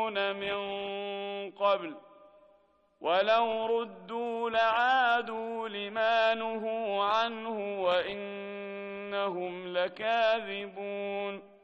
يعلمون من قبل ولو ردوا لعادوا لما نهوا عنه وإنهم لكاذبون